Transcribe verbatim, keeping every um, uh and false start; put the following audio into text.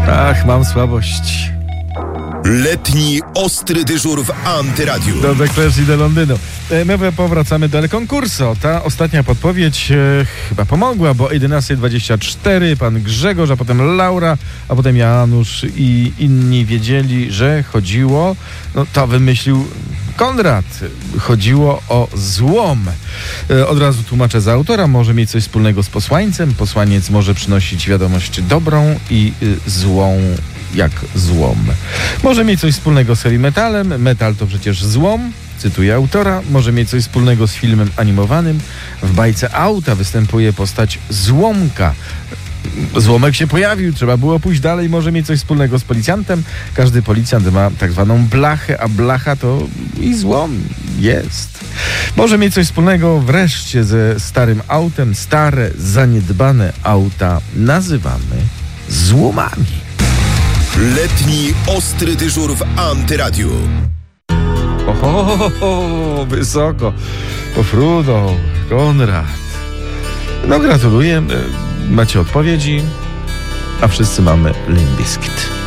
Ach, mam słabość. Letni ostry dyżur w Antyradiu. Do The Clash i do Londynu. E, My powracamy do El Concurso. Ta ostatnia podpowiedź e, chyba pomogła, bo o jedenasta dwadzieścia cztery pan Grzegorz, a potem Laura, a potem Janusz i inni wiedzieli, że chodziło, no to wymyślił Konrad. Chodziło o złom. E, od razu tłumaczę za autora. Może mieć coś wspólnego z posłańcem. Posłaniec może przynosić wiadomość dobrą i y, złą jak złom. Może mieć coś wspólnego z heavy metalem. Metal to przecież złom. Cytuję autora. Może mieć coś wspólnego z filmem animowanym. W bajce Auta występuje postać Złomka. Złomek się pojawił, trzeba było pójść dalej. Może mieć coś wspólnego z policjantem. Każdy policjant ma tak zwaną blachę, a blacha to i złom jest. Może mieć coś wspólnego wreszcie ze starym autem. Stare, zaniedbane auta nazywamy złomami. Letni ostry dyżur w Antyradiu. Oho, wysoko. Pofrunął Konrad. No gratuluję. Macie odpowiedzi, a wszyscy mamy Limp Bizkit.